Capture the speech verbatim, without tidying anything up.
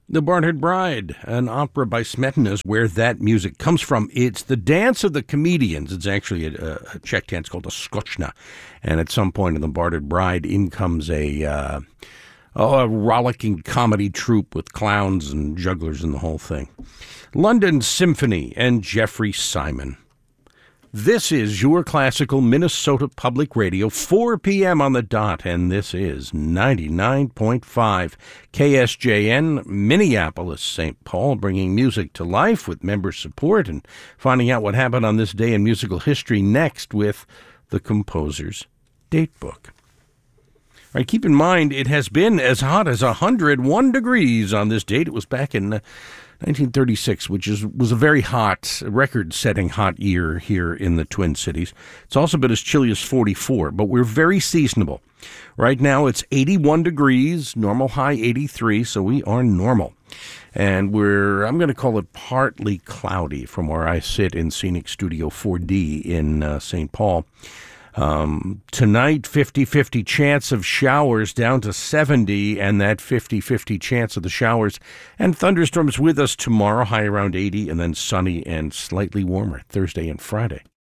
The Barnard Bride, an opera by Smetana, is where that music comes from. It's the dance of the comedians. It's actually a, a Czech dance called a skočna. And at some point in the Barnard Bride, in comes a, uh, a rollicking comedy troupe with clowns and jugglers and the whole thing. London Symphony and Jeffrey Simon. This is your classical Minnesota Public Radio, four p.m. on the dot, and this is ninety-nine point five K S J N, Minneapolis, Saint Paul, bringing music to life with member support and finding out what happened on this day in musical history next with the composer's datebook. All right, keep in mind, it has been as hot as one hundred one degrees on this date. It was back in Uh, nineteen thirty-six, which is was a very hot, record-setting hot year here in the Twin Cities. It's also been as chilly as forty-four, but we're very seasonable. Right now it's eighty-one degrees, normal high eighty-three, so we are normal. And we're, I'm going to call it partly cloudy from where I sit in Scenic Studio four D in uh, Saint Paul. Um, tonight, fifty-fifty chance of showers down to seventy, and that fifty-fifty chance of the showers and thunderstorms with us tomorrow, high around eighty, and then sunny and slightly warmer Thursday and Friday.